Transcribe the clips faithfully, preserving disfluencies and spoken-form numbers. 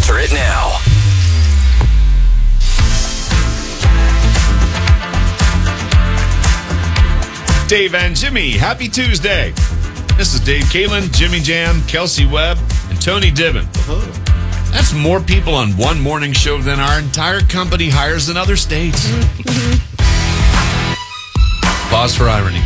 Enter it now. Dave and Jimmy, happy Tuesday. This is Dave Kalin, Jimmy Jam, Kelsey Webb, and Tony Dibbin. That's more people on one morning show than our entire company hires in other states. Pause for irony.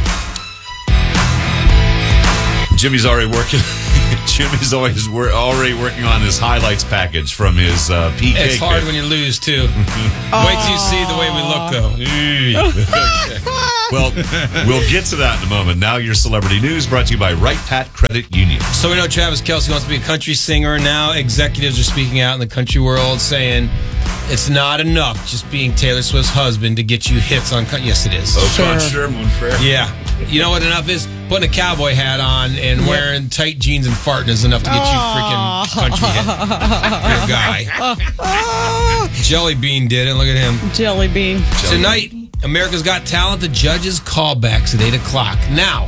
Jimmy's already working. Jimmy's always wor- already working on his highlights package from his uh, P K. It's hard when you lose, too. Wait till you see the way we look, though. Well, we'll get to that in a moment. Now your celebrity news brought to you by Right Pat Credit Union. So we know Travis Kelce wants to be a country singer. Now executives are speaking out in the country world saying it's not enough just being Taylor Swift's husband to get you hits on country. Yes, it is. Oh, sure. Sherman Fair. Yeah. You know what enough is? Putting a cowboy hat on and wearing tight jeans and farting is enough to get you freaking country hit. Your guy. Jelly Bean did it. Look at him. Jelly Bean. Tonight, America's Got Talent, the judges' callbacks at eight o'clock. Now,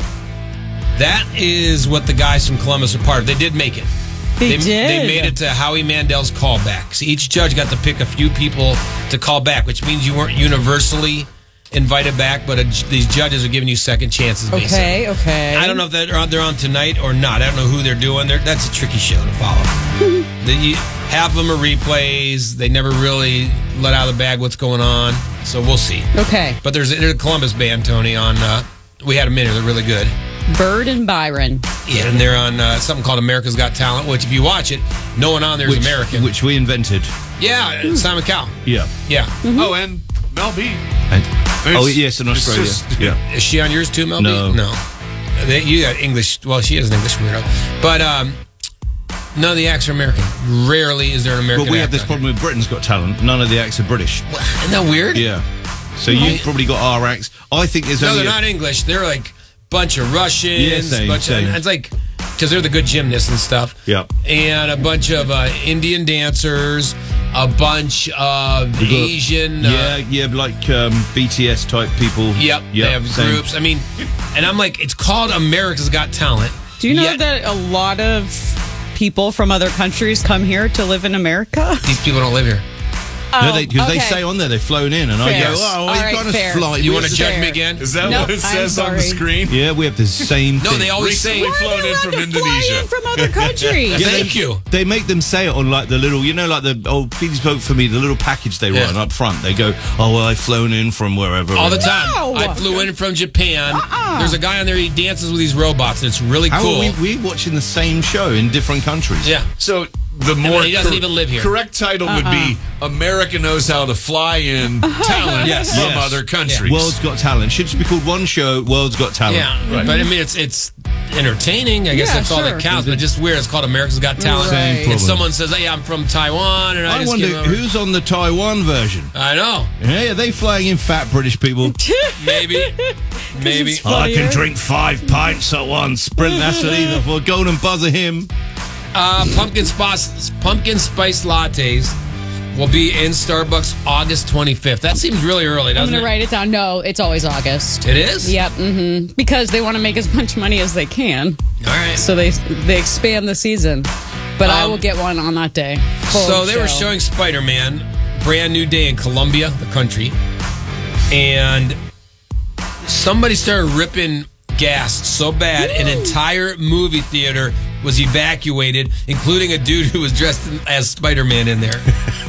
that is what the guys from Columbus are part of. They did make it. They, they did. They made it to Howie Mandel's callbacks. Each judge got to pick a few people to call back, which means you weren't universally invited back, but a, these judges are giving you second chances, basically. Okay, okay. I don't know if they're on, they're on tonight or not. I don't know who they're doing. They're, that's a tricky show to follow. the, half of them are replays. They never really let out of the bag what's going on, so we'll see. Okay. But there's, there's a Columbus band, Tony, on... Uh, we had them in here. They're really good. Bird and Byron. Yeah, and they're on uh, something called America's Got Talent, which if you watch it, no one on there is which, American. Which we invented. Yeah, Simon Cowell. Yeah. Yeah. Mm-hmm. Oh, and Mel B. And, It's- oh, yes, in it's Australia. just- yeah. Is she on yours too, Mel B? No. No. They, you got English. Well, she is an English weirdo. But um, none of the acts are American. Rarely is there an American But we have act this on problem with Britain's Got Talent. None of the acts are British. here. Isn't that weird? Yeah. So you've probably got our acts. I think there's No, only... they're a- not English. They're like a bunch of Russians. Yeah, same, bunch same. Of, it's like, because they're the good gymnasts and stuff. Yep. And a bunch of uh, Indian dancers, a bunch of We've got- Asian. Yeah, Uh, yeah, like um, B T S type people. Yep, Yep, they have same. groups. I mean, and I'm like, it's called America's Got Talent. Do you know Yet- that a lot of people from other countries come here to live in America? These people don't live here. No, they because okay. they say on there they've flown in, and I Fair. go, oh, All well, you right, got to fair. fly. You want to Fair. judge me again? Is that No, what it I'm says on the sorry. screen? Yeah, we have the same No, thing. they always say. Recently Why are flown you in allowed from to Indonesia. fly in from other countries? Yeah, Thank they, you. They make them say it on like the little, you know, like the old Feeds Vote for Me, the little package they Yeah. run up front. They go, oh, well, I've flown in from wherever. All the time. No. I flew in from Japan. Uh-uh. There's a guy on there, he dances with these robots, and it's really How cool. are we, we're watching the same show in different countries. Yeah. So the more he doesn't even live here. correct title would be America Knows How to Fly in Talent Yes. from Yes. other countries. World's Got Talent. Should just be called one show, World's Got Talent. Yeah, Right. but I mean, it's it's entertaining. I guess Yeah, that's all sure. that counts. But just weird. It's called America's Got Talent. Same And problem. someone says, "Hey, I'm from Taiwan," and I, I just wonder give them over. who's on the Taiwan version. I know. Yeah, are they flying in fat British people? Maybe, maybe. it's I can drink five pints at once. Sprint, that's what either for golden buzzer him. Uh, pumpkin spice pumpkin spice lattes will be in Starbucks August twenty-fifth. That seems really early, I'm doesn't going to it? write it down. No, it's always August. It is. Yep, mm-hmm. Because they want to make as much money as they can. All right. So they they expand the season. But I Um, will get one on that day. Full So they were show. showing Spider-Man, brand new day in Colombia, the country, and somebody started ripping gas so bad an entire movie theater was evacuated, including a dude who was dressed in- as Spider-Man in there.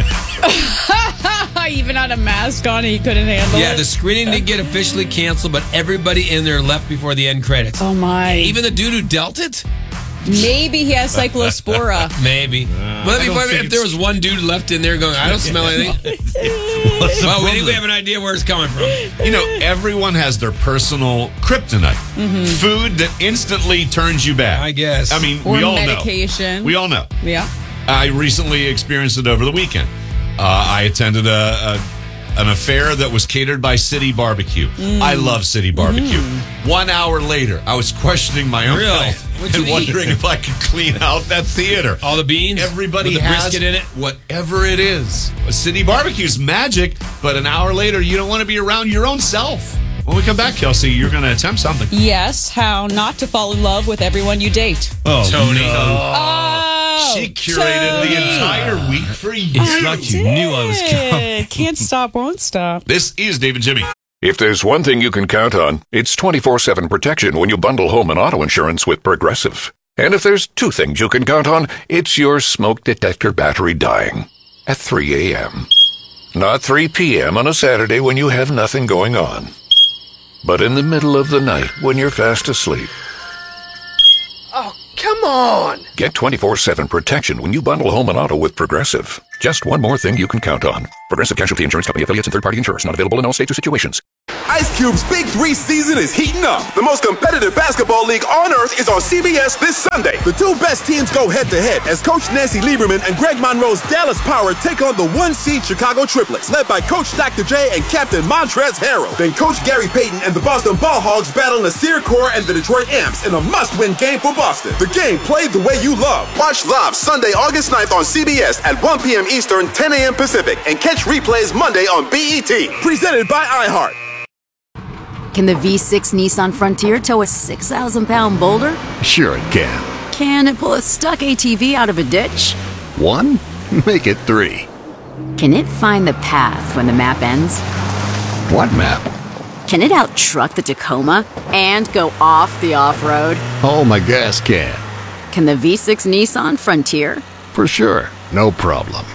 Even had a mask on and he couldn't handle Yeah, it. the screening didn't get officially canceled, but everybody in there left before the end credits. Oh my. Even the dude who dealt it? Maybe he has cyclospora. Maybe. well, that'd be don't funny think if there was one dude left in there going, I don't smell anything. What's the Well, we think problem? we have an idea where it's coming from. You know, everyone has their personal kryptonite. Food that instantly turns you bad. I guess. I mean, Or we all medication. know. We all know. Yeah. I recently experienced it over the weekend. Uh, I attended a, a an affair that was catered by City Barbecue. I love City Barbecue. One hour later, I was questioning my own Really? health What'd and you eat? wondering if I could clean out that theater. All the beans? Everybody With the has brisket in it? whatever it is. City Barbecue's magic, but an hour later, you don't want to be around your own self. When we come back, Kelsey, you're going to attempt something. Yes, how not to fall in love with everyone you date. Oh, Tony. no. Uh, She curated the entire week for you. It's like you knew I was coming. Can't stop, won't stop. This is Dave and Jimmy. If there's one thing you can count on, it's twenty-four seven protection when you bundle home and auto insurance with Progressive. And if there's two things you can count on, it's your smoke detector battery dying at three a.m. Not three p.m. on a Saturday when you have nothing going on, but in the middle of the night when you're fast asleep. Oh, come on! Get twenty-four seven protection when you bundle home and auto with Progressive. Just one more thing you can count on. Progressive Casualty Insurance Company affiliates and third-party insurers. Not available in all states or situations. Ice Cube's Big Three season is heating up. The most competitive basketball league on earth is on C B S this Sunday. The two best teams go head-to-head as Coach Nancy Lieberman and Greg Monroe's Dallas Power take on the one-seed Chicago Triplets, led by Coach Doctor J and Captain Montrezl Harrell. Then Coach Gary Payton and the Boston Ball Hogs battle Nasir Kaur and the Detroit Amps in a must-win game for Boston. The game played the way you love. Watch live Sunday, August ninth on C B S at one p.m. Eastern, ten a.m. Pacific, and catch replays Monday on B E T. Presented by iHeart. Can the V six Nissan Frontier tow a six thousand pound boulder? Sure it can. Can it pull a stuck A T V out of a ditch? One? Make it three. Can it find the path when the map ends? What map? Can it out-truck the Tacoma and go off the off-road? Oh, my gas can. Can the V six Nissan Frontier? For sure. No problem.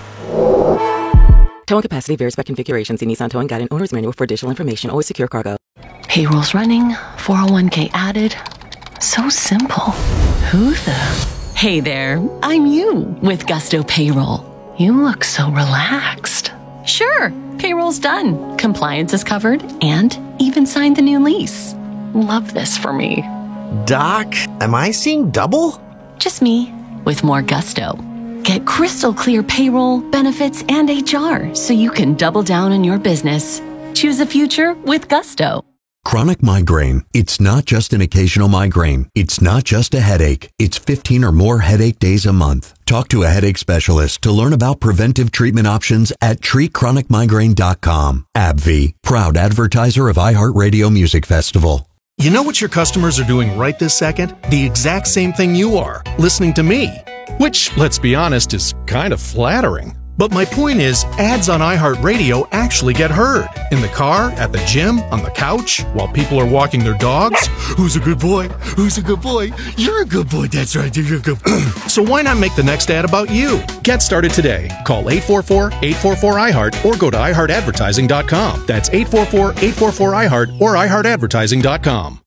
Towing capacity varies by configuration. See Nissan Towing Guide and Owner's Manual for additional information. Always secure cargo. Payroll's running, four oh one k added. So simple. Who the? Hey there, I'm you with Gusto Payroll. You look so relaxed. Sure, payroll's done. Compliance is covered and even signed the new lease. Love this for me. Doc, am I seeing double? Just me with more gusto. Get crystal clear payroll, benefits, and H R so you can double down on your business. Choose a future with Gusto. Chronic migraine. It's not just an occasional migraine. It's not just a headache. It's fifteen or more headache days a month. Talk to a headache specialist to learn about preventive treatment options at treat chronic migraine dot com. AbbVie, proud advertiser of iHeartRadio Music Festival. You know what your customers are doing right this second? The exact same thing you are, listening to me. Which, let's be honest, is kind of flattering. But my point is, ads on iHeartRadio actually get heard. In the car, at the gym, on the couch, while people are walking their dogs. Who's a good boy? Who's a good boy? You're a good boy, that's right, you're a good boy. So why not make the next ad about you? Get started today. Call eight four four, eight four four, I heart or go to i heart advertising dot com. That's eight four four, eight four four, I heart or i heart advertising dot com.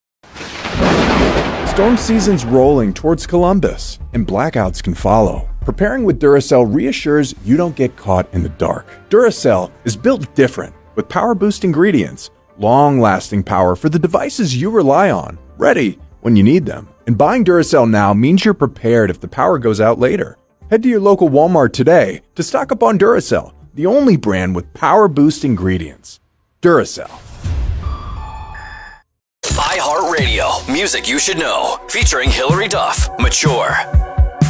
Storm season's rolling towards Columbus, and blackouts can follow. Preparing with Duracell reassures you don't get caught in the dark. Duracell is built different, with power-boost ingredients, long-lasting power for the devices you rely on, ready when you need them. And buying Duracell now means you're prepared if the power goes out later. Head to your local Walmart today to stock up on Duracell, the only brand with power-boost ingredients. Duracell. iHeartRadio, music you should know, featuring Hillary Duff, Mature.